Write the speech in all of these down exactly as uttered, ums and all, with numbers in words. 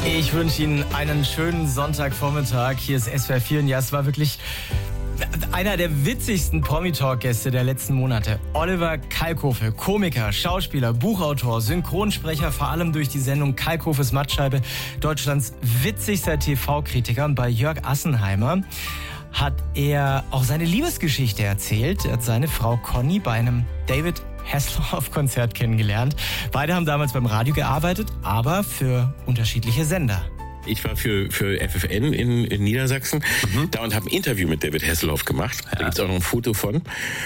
Ich wünsche Ihnen einen schönen Sonntagvormittag. Hier ist S W R vier. Ja, es war wirklich einer der witzigsten Promi-Talk-Gäste der letzten Monate. Oliver Kalkofe, Komiker, Schauspieler, Buchautor, Synchronsprecher, vor allem durch die Sendung Kalkofes Mattscheibe, Deutschlands witzigster T V-Kritiker. Und bei Jörg Assenheimer hat er auch seine Liebesgeschichte erzählt. Er hat seine Frau Conny bei einem David Hasselhoff-Konzert kennengelernt. Beide haben damals beim Radio gearbeitet, aber für unterschiedliche Sender. Ich war für, für F F N in, in Niedersachsen mhm. da und habe ein Interview mit David Hasselhoff gemacht. Ja. Da gibt's auch noch ein Foto von.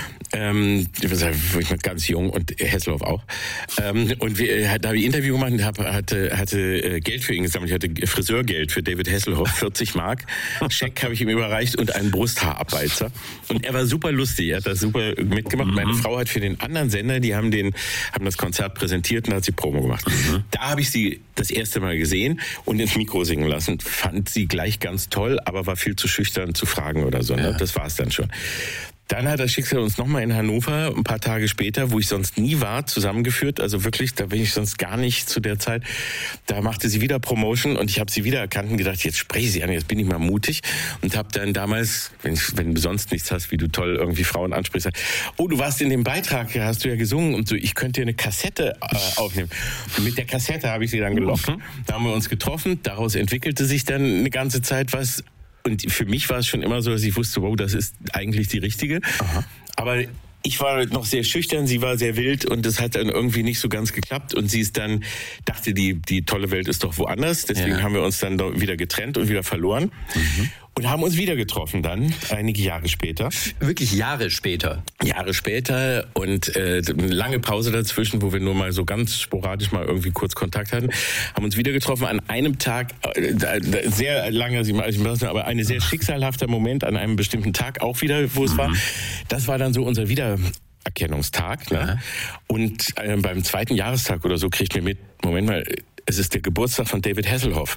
Ähm, ich war ganz jung und Hasselhoff auch. Ähm, und wir, da habe ich ein Interview gemacht und hab, hatte, hatte Geld für ihn gesammelt. Ich hatte Friseurgeld für David Hasselhoff, vierzig Mark. Scheck habe ich ihm überreicht und einen Brusthaarabbeizer. Und er war super lustig, er hat das super mitgemacht. Mhm. Meine Frau hat für den anderen Sender, die haben, den, haben das Konzert präsentiert und hat sie Promo gemacht. Mhm. Da habe ich sie das erste Mal gesehen und ins Mikro singen lassen. Fand sie gleich ganz toll, aber war viel zu schüchtern zu fragen oder so. Ne? Ja. Das war es dann schon. Dann hat das Schicksal uns nochmal in Hannover, ein paar Tage später, wo ich sonst nie war, zusammengeführt. Also wirklich, da bin ich sonst gar nicht zu der Zeit. Da machte sie wieder Promotion und ich habe sie wieder erkannt und gedacht, jetzt spreche ich sie an, jetzt bin ich mal mutig. Und habe dann damals, wenn, ich, wenn du sonst nichts hast, wie du toll irgendwie Frauen ansprichst, oh, du warst in dem Beitrag, hast du ja gesungen und so, ich könnte dir eine Kassette äh, aufnehmen. Und mit der Kassette habe ich sie dann gelockt. Da haben wir uns getroffen, daraus entwickelte sich dann eine ganze Zeit was. Und für mich war es schon immer so, dass ich wusste, wow, das ist eigentlich die richtige. Aha. Aber ich war noch sehr schüchtern, sie war sehr wild und das hat dann irgendwie nicht so ganz geklappt. Und sie ist dann, dachte, die, die tolle Welt ist doch woanders. Deswegen ja. haben wir uns dann wieder getrennt und wieder verloren. Mhm. Und haben uns wieder getroffen dann, einige Jahre später. Wirklich Jahre später? Jahre später und äh, eine lange Pause dazwischen, wo wir nur mal so ganz sporadisch mal irgendwie kurz Kontakt hatten. Haben uns wieder getroffen an einem Tag, äh, sehr lange, aber ein sehr schicksalhafter Moment an einem bestimmten Tag auch wieder, wo es mhm. war. Das war dann so unser Wiedererkennungstag. Ne? Und äh, beim zweiten Jahrestag oder so kriegt mir mit, Moment mal, es ist der Geburtstag von David Hasselhoff.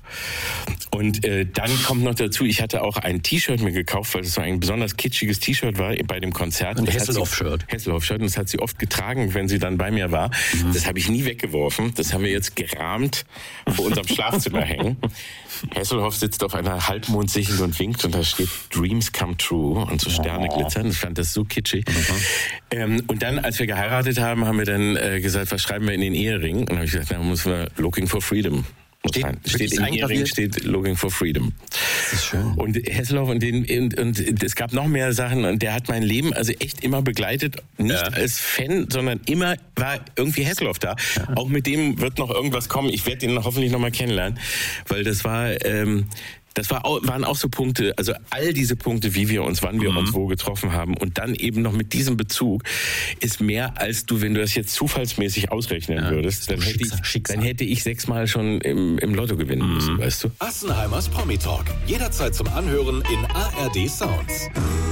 Und äh, dann kommt noch dazu, ich hatte auch ein T-Shirt mir gekauft, weil es so ein besonders kitschiges T-Shirt war bei dem Konzert. Ein Hasselhoff-Shirt. Hasselhoff-Shirt. Und das hat sie oft getragen, wenn sie dann bei mir war. Mhm. Das habe ich nie weggeworfen. Das haben wir jetzt gerahmt vor unserem Schlafzimmer hängen. Hasselhoff sitzt auf einer Halbmondsichel und winkt und da steht Dreams come true und so Sterne oh. glitzern. Ich fand das so kitschig. Mhm. Ähm, und dann, als wir geheiratet haben, haben wir dann äh, gesagt, was schreiben wir in den Ehering? Und dann habe ich gesagt, da müssen wir Looking for Freedom. Steht, steht im Ehering steht Looking for Freedom. Das ist schön. Und Hasselhoff und, den, und, und es gab noch mehr Sachen und der hat mein Leben also echt immer begleitet. Nicht ja. als Fan, sondern immer war irgendwie Hasselhoff da. Ja. Auch mit dem wird noch irgendwas kommen. Ich werde ihn hoffentlich noch mal kennenlernen, weil das war... Ähm, Das war auch, waren auch so Punkte, also all diese Punkte, wie wir uns, wann wir mhm. uns wo getroffen haben und dann eben noch mit diesem Bezug ist mehr, als du, wenn du das jetzt zufallsmäßig ausrechnen ja, würdest, dann hätte, ich, dann hätte ich sechsmal schon im, im Lotto gewinnen müssen, mhm. weißt du? Assenheimers Promi Talk, jederzeit zum Anhören in A R D Sounds.